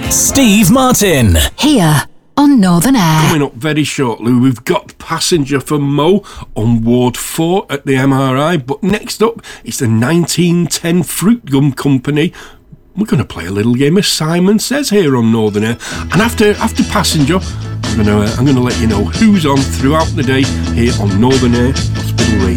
Steve Martin. Here on Northern Air. Coming up very shortly, we've got Passenger for Mo on Ward 4 at the MRI. But next up, it's the 1910 Fruit Gum Company. We're going to play a little game of Simon Says here on Northern Air. And after Passenger, I'm going to let you know who's on throughout the day here on Northern Air.